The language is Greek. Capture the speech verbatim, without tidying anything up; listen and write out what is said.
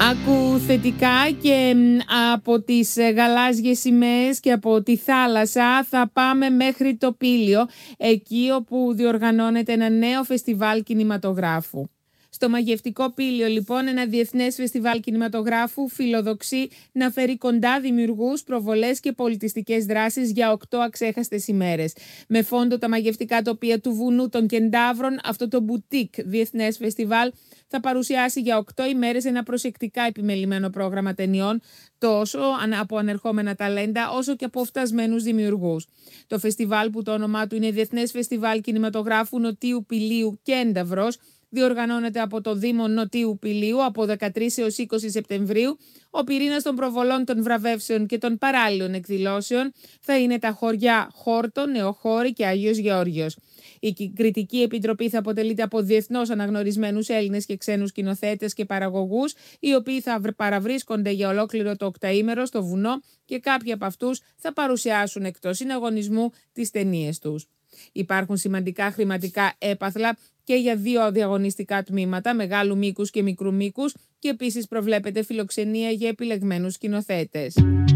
Άκου θετικά και από τις γαλάζιες σημαίες και από τη θάλασσα θα πάμε μέχρι το Πήλιο, εκεί όπου διοργανώνεται ένα νέο φεστιβάλ κινηματογράφου. Στο μαγευτικό Πήλιο, λοιπόν, ένα διεθνές φεστιβάλ κινηματογράφου φιλοδοξεί να φέρει κοντά δημιουργούς, προβολές και πολιτιστικές δράσεις για οκτώ αξέχαστες ημέρες. Με φόντο τα μαγευτικά τοπία του βουνού των Κεντάβρων, αυτό το μπουτίκ διεθνές φεστιβάλ θα παρουσιάσει για οκτώ ημέρες ένα προσεκτικά επιμελημένο πρόγραμμα ταινιών, τόσο από ανερχόμενα ταλέντα όσο και από φτασμένους δημιουργούς. Το φεστιβάλ, που το όνομά του είναι Διεθνές Φεστιβάλ Κινηματογράφου Νοτίου Πηλίου Κένταβρος, διοργανώνεται από το Δήμο Νοτίου Πηλίου από δεκατρείς έως είκοσι Σεπτεμβρίου. Ο πυρήνας των προβολών, των βραβεύσεων και των παράλληλων εκδηλώσεων θα είναι τα χωριά Χόρτο, Νεοχώρη και Άγιος Γεώργιος. Η κριτική επιτροπή θα αποτελείται από διεθνώς αναγνωρισμένους Έλληνες και ξένους σκηνοθέτες και παραγωγούς, οι οποίοι θα παραβρίσκονται για ολόκληρο το οκταήμερο στο βουνό και κάποιοι από αυτούς θα παρουσιάσουν εκτός συναγωνισμού τις ταινίες τους. Υπάρχουν σημαντικά χρηματικά έπαθλα και για δύο διαγωνιστικά τμήματα, μεγάλου μήκους και μικρού μήκους, και επίσης προβλέπεται φιλοξενία για επιλεγμένους σκηνοθέτες.